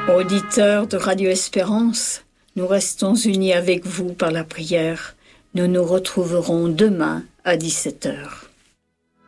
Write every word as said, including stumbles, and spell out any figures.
Auditeurs de Radio Espérance, nous restons unis avec vous par la prière. Nous nous retrouverons demain à dix-sept heures.